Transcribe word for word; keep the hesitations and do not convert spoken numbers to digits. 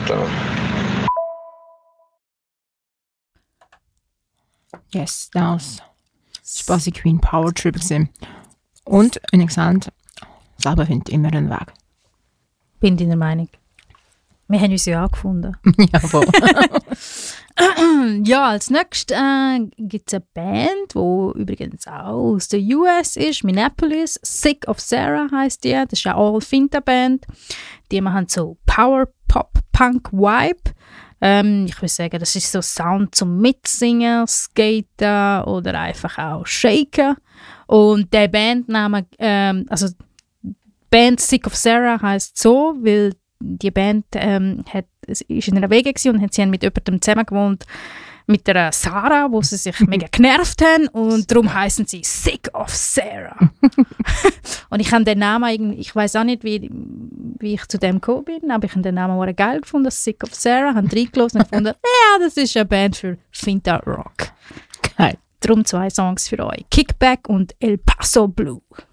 Finta. Yes, das war quasi Queen Power Trip gewesen. Und, wenn ich gesagt selber findet immer einen Weg. Bin deiner Meinung. Wir haben uns ja angefunden. Jawohl. Ja, als nächstes äh, gibt es eine Band, die übrigens auch aus der U S ist, Minneapolis. Sick of Sarah heisst die. Das ist eine All-Finta-Band. Die haben so Power-Pop-Punk-Vibe. Ähm, ich würde sagen, das ist so Sound zum Mitsingen, Skaten oder einfach auch Shaken. Und der Bandname, ähm, also die Band Sick of Sarah heisst so, weil die Band ähm, hat, es ist in einer W G und hat sie mit jemandem zusammen gewohnt, mit der Sarah, wo sie sich mega genervt haben und darum heißen sie Sick of Sarah. Und ich habe den Namen, ich weiß auch nicht, wie, wie ich zu dem gekommen bin, aber ich habe den Namen auch geil gefunden, Sick of Sarah, habe reingelassen und gefunden, ja, das ist eine Band für Finta Rock. Geil. Darum zwei Songs für euch, Kickback und El Paso Blue.